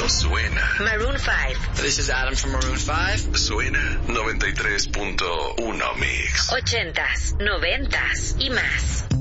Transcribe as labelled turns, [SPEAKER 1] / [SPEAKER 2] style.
[SPEAKER 1] Esto suena.
[SPEAKER 2] Maroon 5.
[SPEAKER 3] This is Adam from Maroon 5.
[SPEAKER 1] Suena 93.1 Mix.
[SPEAKER 2] 80s, 90s y más.